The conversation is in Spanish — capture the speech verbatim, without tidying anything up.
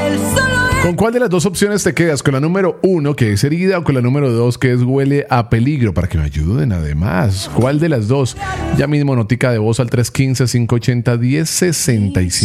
¿Con cuál de las dos opciones te quedas? ¿Con la número uno, que es herida, o con la número dos, que es huele a peligro? Para que me ayuden, además. ¿Cuál de las dos? Ya mismo notica de voz al tres uno cinco, cinco ocho cero, uno cero seis cinco.